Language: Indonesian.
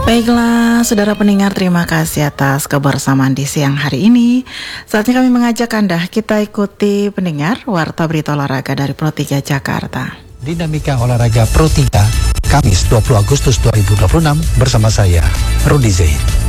Baiklah, saudara pendengar, terima kasih atas kebersamaan di siang hari ini. Saatnya kami mengajak Anda, kita ikuti pendengar Warta Berita Olahraga dari Pro 3 Jakarta. Dinamika Olahraga Pro 3, Kamis 20 Agustus 2026 bersama saya, Rudi Zaid.